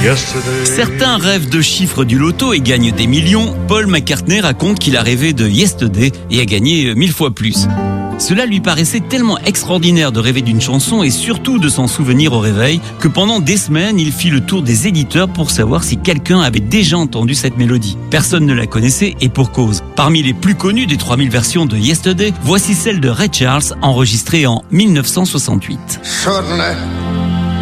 Certains rêvent de chiffres du loto et gagnent des millions. Paul McCartney raconte qu'il a rêvé de Yesterday et a gagné 1000 fois plus. Cela lui paraissait tellement extraordinaire de rêver d'une chanson et surtout de s'en souvenir au réveil que pendant des semaines, il fit le tour des éditeurs pour savoir si quelqu'un avait déjà entendu cette mélodie. Personne ne la connaissait et pour cause. Parmi les plus connues des 3000 versions de Yesterday, voici celle de Ray Charles enregistrée en 1968.